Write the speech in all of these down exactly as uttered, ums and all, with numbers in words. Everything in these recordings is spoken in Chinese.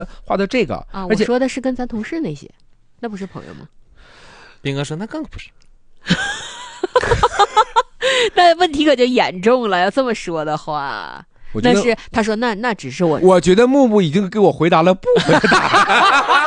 画到这个啊， 而且我说的是跟咱同事那些，那不是朋友吗？ 斌哥说那更不是。 那问题可就严重了，要这么说的话，那是他说那那只是我， 我觉得木木已经给我回答了部分的答案。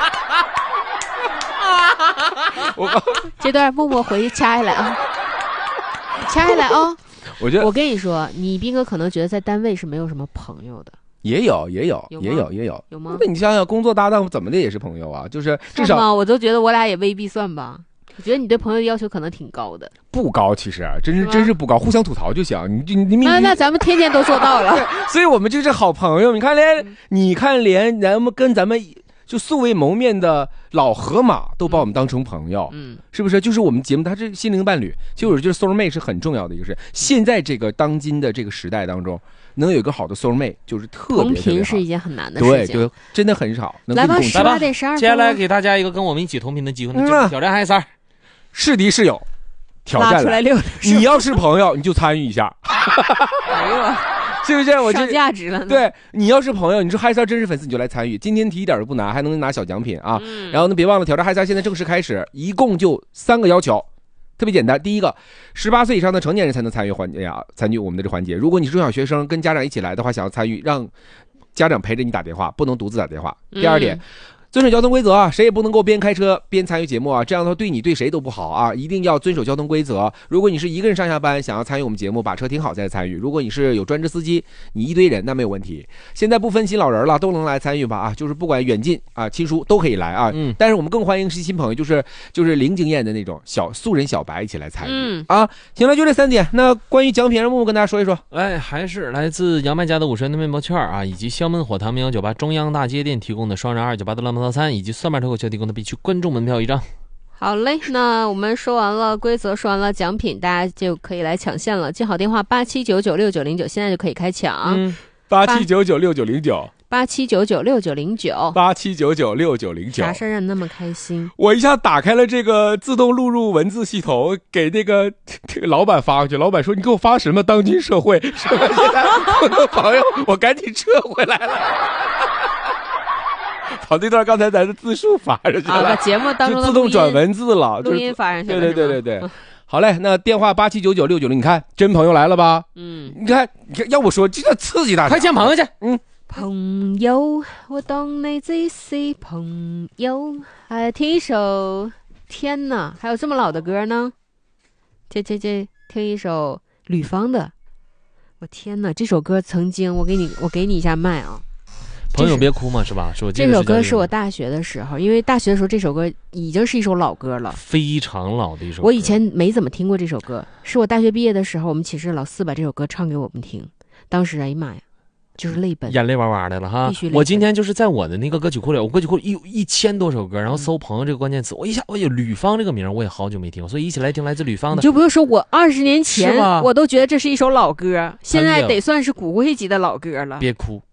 我这段默默回去掐下来啊，掐下来啊。 我觉得我跟你说，你斌哥可能觉得在单位是没有什么朋友的， 也有也有有也有也有有吗？ 那你想想，工作搭档怎么的也是朋友啊，就是至少我都觉得我俩也未必算吧。我觉得你对朋友要求可能挺高的， 不高，其实真是真是不高，互相吐槽就行。你你你那那咱们天天都做到了， 所以我们就是好朋友。你看连、嗯、你看连咱们跟咱们就素未谋面的老河马都把我们当成朋友， 嗯， 是不是？就是我们节目它是心灵伴侣，就是就是 soul mate 是很重要的一个事。现在这个当今的这个时代当中，能有一个好的 soul mate 就是特别同频是一件很难的事情， 对对，真的很少。 来吧，十八点十二分， 接下来给大家一个跟我们一起同频的机会，那就是挑战嗨三。 是敌是友，挑战来。你要是朋友，你就参与一下。 哎呦， 是不是？我上价值了呢。 对，你要是朋友，你说嗨三真实粉丝，你就来参与。今天题一点都不难，还能拿小奖品啊！嗯、然后呢，别忘了挑战嗨三现在正式开始，一共就三个要求，特别简单。第一个，十八岁以上的成年人才能参与环节啊，参与我们的这环节。如果你是中小学生，跟家长一起来的话，想要参与，让家长陪着你打电话，不能独自打电话。第二点。嗯，遵守交通规则啊，谁也不能够边开车边参与节目啊，这样的话对你对谁都不好啊！一定要遵守交通规则。如果你是一个人上下班，想要参与我们节目，把车停好再参与。如果你是有专职司机，你一堆人那没有问题。现在不分新老人了，都能来参与吧啊！就是不管远近啊，亲疏都可以来啊。嗯，但是我们更欢迎是新朋友，就是就是零经验的那种小素人小白一起来参与、嗯、啊。行了，就这三点。那关于奖品，让木木跟大家说一说。 哎，还是来自杨卖家的五十元的面包券啊，以及香焖火汤幺九八中央大街店提供的双人二九八的浪漫套餐，以及蒜瓣脱口秀提供的必须观众门票一张。 好嘞，那我们说完了规则，说完了奖品，大家就可以来抢线了。记好电话八七九九六九零九，现在就可以开抢。嗯， 八七九九六九零九， 八七九九六九零九， 八七九九六九零九。 啥事儿让你那么开心？ 我一下打开了这个自动录入文字系统，给那个这个老板发过去。老板说：“你给我发什么？当今社会什么？”现在我的朋友，我赶紧撤回来了。好，这段刚才咱的字数发上去了， 啊，节目当中的自动转文字了， 录音发上去了。 对对对对对，好嘞，那电话八七九九六九零，你看真朋友来了吧？嗯，你看，你看，要不说这个刺激大家， 快见朋友去。 嗯，朋友，我当你只是朋友。哎，听一首，天哪，还有这么老的歌呢？这这这，听一首吕方的。我天哪，这首歌曾经，我给你，我给你一下麦啊。 朋友别哭嘛，是吧？是我这首歌是我大学的时候，因为大学的时候这首歌已经是一首老歌了， 非常老的一首歌。 我以前没怎么听过这首歌，是我大学毕业的时候，我们寝室老四把这首歌唱给我们听，当时哎呀妈呀，就是泪奔， 眼泪哇哇的了哈。我今天就是在我的那个歌曲库里，我歌曲库里有一千多首歌，然后搜朋友这个关键词，我一下，我有吕方这个名我也好久没听，所以一起来听来自吕方的。 你就不用说，我二十年前我都觉得这是一首老歌，现在得算是骨灰级的老歌了。 别哭。